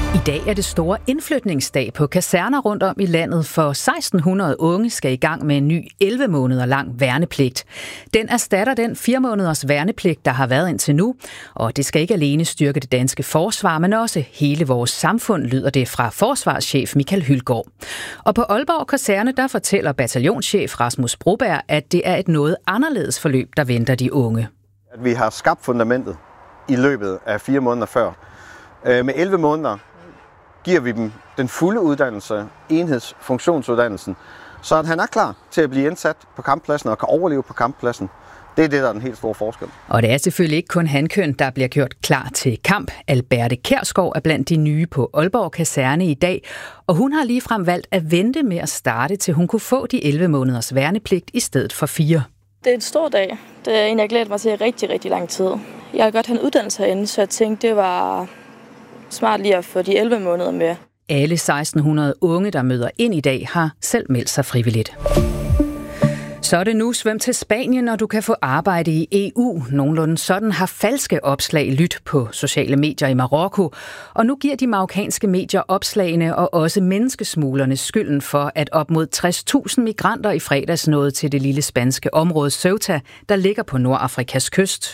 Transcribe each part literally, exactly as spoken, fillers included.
I dag er det store indflytningsdag på kaserner rundt om i landet, for seksten hundrede unge skal i gang med en ny elleve måneder lang værnepligt. Den erstatter den fire måneders værnepligt, der har været indtil nu, og det skal ikke alene styrke det danske forsvar, men også hele vores samfund, lyder det fra forsvarschef Michael Hylgaard. Og på Aalborg Kaserne, der fortæller bataljonschef Rasmus Broberg, at det er et noget anderledes forløb, der venter de unge. At vi har skabt fundamentet i løbet af fire måneder før. Med elleve måneder giver vi dem den fulde uddannelse, enhedsfunktionsuddannelsen, så at han er klar til at blive indsat på kamppladsen og kan overleve på kamppladsen. Det er det, der er den helt store forskel. Og det er selvfølgelig ikke kun hankøn, der bliver gjort klar til kamp. Alberte Kjærsgaard er blandt de nye på Aalborg Kaserne i dag, og hun har ligefrem valgt at vente med at starte, til hun kunne få de elleve måneders værnepligt i stedet for fire. Det er en stor dag. Det er en, jeg glæder mig til rigtig, rigtig lang tid. Jeg har godt have en uddannelse herinde, så jeg tænkte, det var smart lige at få de elleve måneder med. Alle seksten hundrede unge, der møder ind i dag, har selv meldt sig frivilligt. Så er det nu svøm til Spanien, når du kan få arbejde i E U. Nogenlunde sådan har falske opslag lydt på sociale medier i Marokko. Og nu giver de marokkanske medier opslagene og også menneskesmuglerne skylden for, at op mod tres tusind migranter i fredags nåede til det lille spanske område Ceuta, der ligger på Nordafrikas kyst.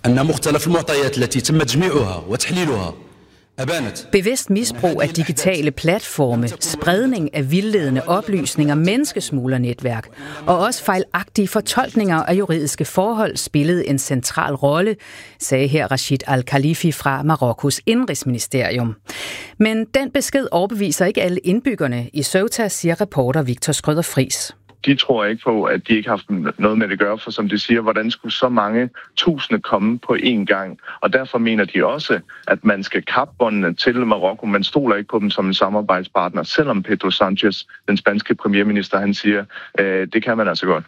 Bevidst misbrug af digitale platforme, spredning af vildledende oplysninger, menneskesmuglernetværk og også fejlagtige fortolkninger af juridiske forhold spillede en central rolle, sagde her Rashid Al-Khalifi fra Marokkos indrigsministerium. Men den besked overbeviser ikke alle indbyggerne i Ceuta, siger reporter Victor Skrøder Friis. De tror ikke på, at de ikke har haft noget med det at gøre, for som de siger, hvordan skulle så mange tusinde komme på én gang? Og derfor mener de også, at man skal kappe båndene til Marokko. Man stoler ikke på dem som en samarbejdspartner, selvom Pedro Sanchez, den spanske premierminister, han siger, øh, det kan man altså godt.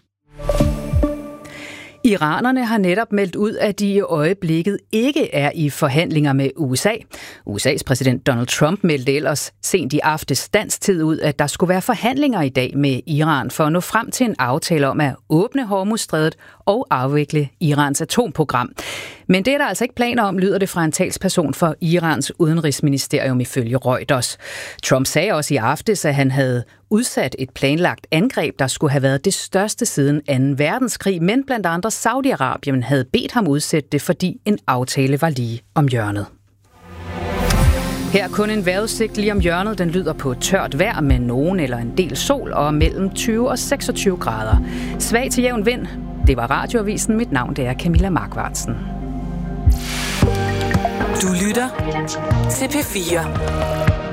Iranerne har netop meldt ud, at de i øjeblikket ikke er i forhandlinger med U S A. U S A's præsident Donald Trump meldte ellers sent i aftes dansk tid ud, at der skulle være forhandlinger i dag med Iran for at nå frem til en aftale om at åbne Hormuzstrædet og afvikle Irans atomprogram. Men det er der altså ikke planer om, lyder det fra en talsperson for Irans udenrigsministerium ifølge Reuters. Trump sagde også i aftes, at han havde udsat et planlagt angreb, der skulle have været det største siden anden verdenskrig, men blandt andre Saudi-Arabien havde bedt ham udsætte det, fordi en aftale var lige om hjørnet. Her kun en vejrudsigt lige om hjørnet. Den lyder på tørt vejr med nogen eller en del sol og mellem tyve og seksogtyve grader. Svag til jævn vind. Det var Radioavisen. Mit navn det er Camilla Markvartsen. Du lytter til P fire.